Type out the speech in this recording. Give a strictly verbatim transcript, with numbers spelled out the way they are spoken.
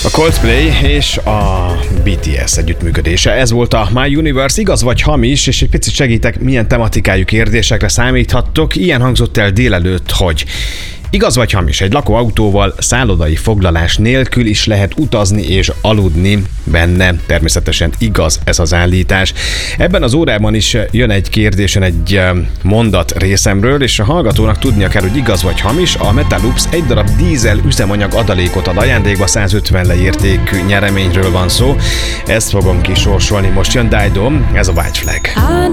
A Coldplay és a bé té es együttműködése. Ez volt a My Universe, igaz vagy hamis, és egy picit segítek, milyen tematikájú kérdésekre számíthattok. Ilyen hangzott el délelőtt, hogy igaz vagy hamis, egy lakóautóval szállodai foglalás nélkül is lehet utazni és aludni benne. Természetesen igaz ez az állítás. Ebben az órában is jön egy kérdésen egy mondat részemről, és a hallgatónak tudnia kell, hogy igaz vagy hamis. A Metalups egy darab dízel üzemanyag adalékot ad ajándékba, százötven leértékű nyereményről van szó. Ezt fogom kisorsolni. Most jön Dido, ez a White Flag.